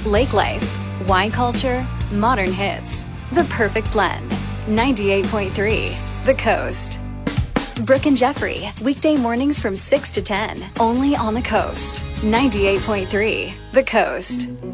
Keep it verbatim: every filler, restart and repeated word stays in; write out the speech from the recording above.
lake life, wine culture, modern hits. The perfect blend. ninety-eight point three, The Coast. Brooke and Jeffrey, weekday mornings from six to ten, only on The Coast. ninety-eight point three, The Coast.